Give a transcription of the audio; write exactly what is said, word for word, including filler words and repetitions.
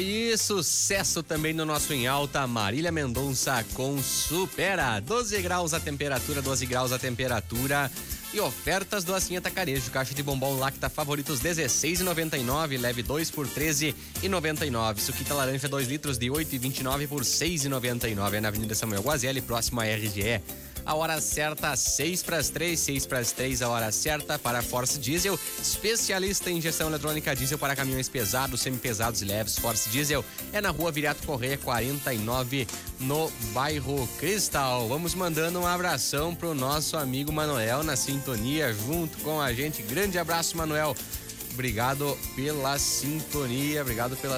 aí, sucesso também no nosso Em Alta, Marília Mendonça com Supera. doze graus a temperatura, doze graus a temperatura. E ofertas do Assim Atacarejo, caixa de bombom Lacta Favoritos dezesseis reais e noventa e nove, leve dois por treze reais e noventa e nove. Suquita laranja dois litros de oito reais e vinte e nove por seis reais e noventa e nove. É na Avenida Samuel Guazelli, próximo à R G E. A hora certa, seis para as três, seis para as três, a hora certa para a Force Diesel, especialista em injeção eletrônica diesel para caminhões pesados, semipesados e leves. Force Diesel é na rua Viriato Correia, quarenta e nove, no bairro Cristal. Vamos mandando um abração pro nosso amigo Manuel na sintonia, junto com a gente. Grande abraço, Manuel. Obrigado pela sintonia, obrigado pela